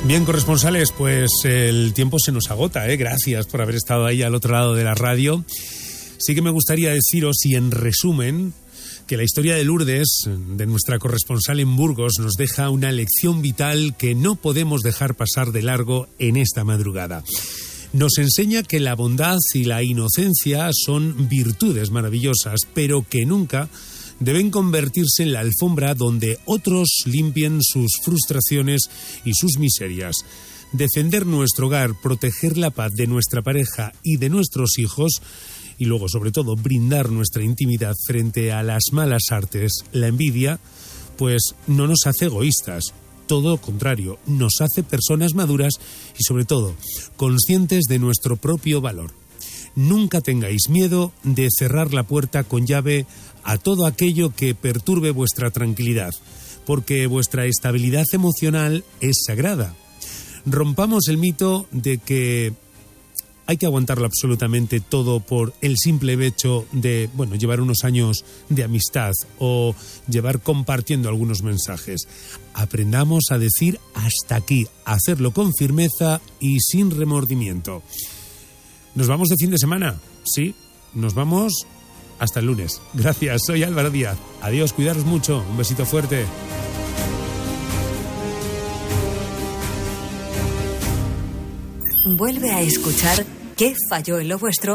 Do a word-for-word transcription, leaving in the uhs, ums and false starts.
Bien, corresponsales, pues el tiempo se nos agota, ¿eh? Gracias por haber estado ahí al otro lado de la radio. Sí que me gustaría deciros, y en resumen, que la historia de Lourdes, de nuestra corresponsal en Burgos, nos deja una lección vital que no podemos dejar pasar de largo en esta madrugada. Nos enseña que la bondad y la inocencia son virtudes maravillosas, pero que nunca deben convertirse en la alfombra donde otros limpien sus frustraciones y sus miserias. Defender nuestro hogar, proteger la paz de nuestra pareja y de nuestros hijos, y luego, sobre todo, brindar nuestra intimidad frente a las malas artes, la envidia, pues no nos hace egoístas. Todo lo contrario, nos hace personas maduras y, sobre todo, conscientes de nuestro propio valor. Nunca tengáis miedo de cerrar la puerta con llave a todo aquello que perturbe vuestra tranquilidad, porque vuestra estabilidad emocional es sagrada. Rompamos el mito de que hay que aguantarlo absolutamente todo por el simple hecho de, bueno, llevar unos años de amistad o llevar compartiendo algunos mensajes. Aprendamos a decir hasta aquí, a hacerlo con firmeza y sin remordimiento. ¿Nos vamos de fin de semana? Sí, nos vamos hasta el lunes. Gracias, soy Álvaro Díaz. Adiós, cuidaros mucho, un besito fuerte. Vuelve a escuchar ¿Qué falló en lo vuestro?